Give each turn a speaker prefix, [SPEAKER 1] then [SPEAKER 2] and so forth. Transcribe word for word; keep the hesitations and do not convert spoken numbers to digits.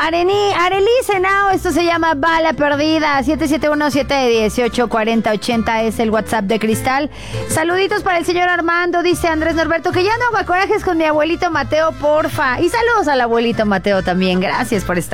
[SPEAKER 1] Arení, Arelí Senao, esto se llama Bala Perdida. siete siete uno, siete uno ocho, cuatro cero ocho cero es el WhatsApp de Cristal. Saluditos para el señor Armando, dice Andrés Norberto, que ya no haga corajes con mi abuelito Mateo, porfa. Y saludos al abuelito Mateo también, gracias por estar.